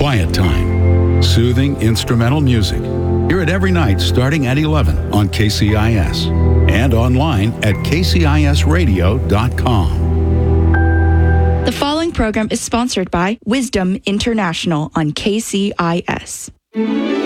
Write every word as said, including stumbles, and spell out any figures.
Quiet Time. Soothing instrumental music. Hear it every night starting at eleven on K C I S and online at k c i s radio dot com. The following program is sponsored by Wisdom International on K C I S.